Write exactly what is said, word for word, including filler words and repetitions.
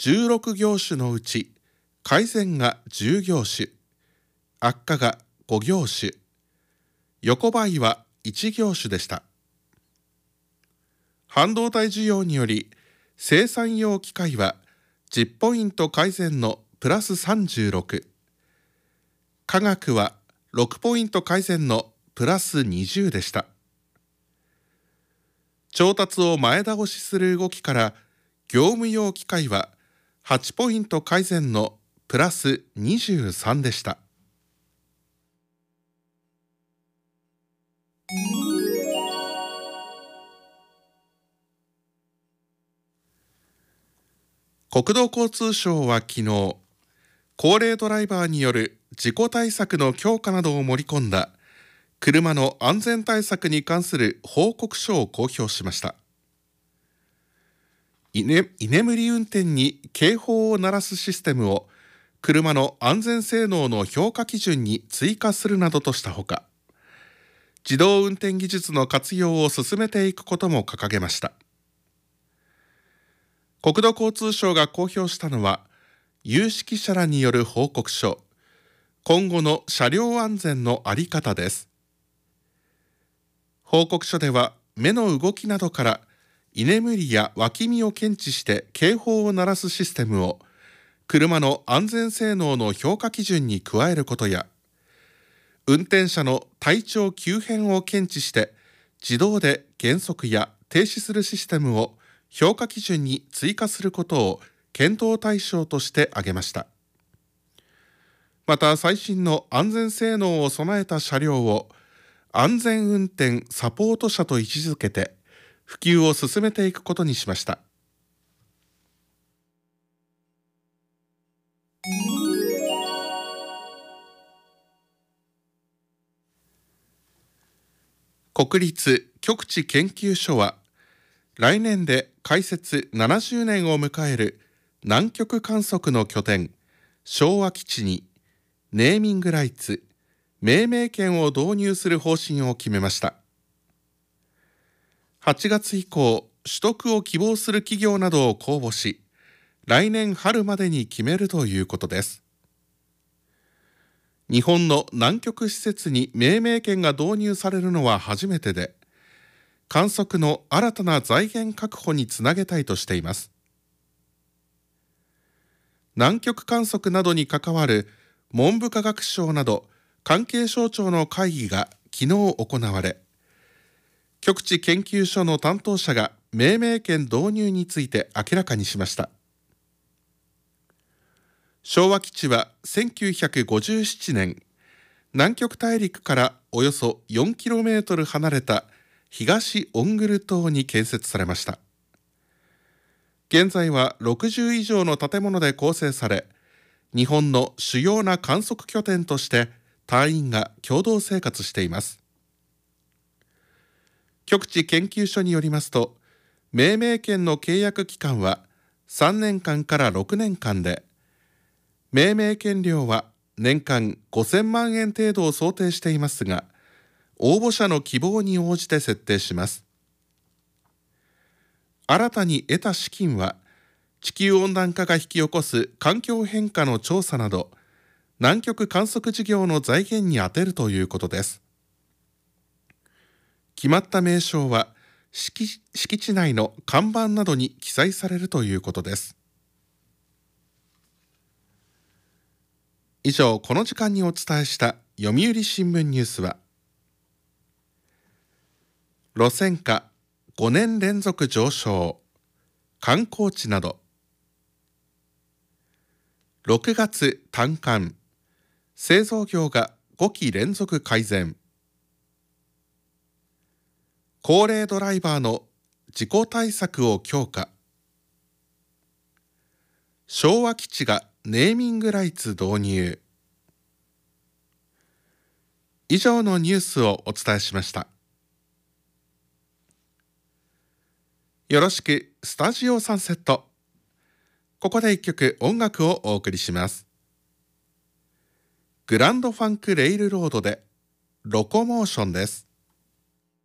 じゅうろく業種のうち改善がじゅう業種、悪化がご業種、横ばいはいち業種でした。半導体需要により生産用機械はじゅっポイント改善のプラスさんじゅうろく、化学はろくポイント改善のプラスにじゅうでした。調達を前倒しする動きから業務用機械ははちポイント改善のプラスにじゅうさんでした。国土交通省は昨日、高齢ドライバーによる事故対策の強化などを盛り込んだ車の安全対策に関する報告書を公表しました。居ね、居眠り運転に警報を鳴らすシステムを車の安全性能の評価基準に追加するなどとしたほか、自動運転技術の活用を進めていくことも掲げました。国土交通省が公表したのは、有識者らによる報告書、今後の車両安全の在り方です。報告書では、目の動きなどから居眠りや脇見を検知して警報を鳴らすシステムを車の安全性能の評価基準に加えることや、運転者の体調急変を検知して自動で減速や停止するシステムを評価基準に追加することを検討対象として挙げました。また、最新の安全性能を備えた車両を安全運転サポート車と位置づけて普及を進めていくことにしました。国立極地研究所は来年で開設ななじゅうねんを迎える南極観測の拠点昭和基地にネーミングライツ、命名権を導入する方針を決めました。はちがつ以降、取得を希望する企業などを公募し、来年春までに決めるということです。日本の南極施設に命名権が導入されるのは初めてで、観測の新たな財源確保につなげたいとしています。南極観測などに関わる文部科学省など関係省庁の会議が昨日行われ、極地研究所の担当者が命名権導入について明らかにしました。昭和基地はせんきゅうひゃくごじゅうななねん、南極大陸からおよそ よんキロメートル 離れた東オングル島に建設されました。現在はろくじゅう以上の建物で構成され、日本の主要な観測拠点として隊員が共同生活しています。極地研究所によりますと、命名権の契約期間はさんねんかんからろくねんかんで、命名権料は年間ごせんまんえん程度を想定していますが、応募者の希望に応じて設定します。新たに得た資金は、地球温暖化が引き起こす環境変化の調査など、南極観測事業の財源に充てるということです。決まった名称は、敷敷地内の看板などに記載されるということです。以上、この時間にお伝えした読売新聞ニュースは、路線価ごねん連続上昇、観光地など、ろくがつ短観、製造業がごき連続改善、高齢ドライバーの事故対策を強化、昭和基地がネーミングライツ導入。以上のニュースをお伝えしました。よろしくスタジオサンセット。ここで一曲音楽をお送りします。グランドファンクレイルロードでロコモーションです。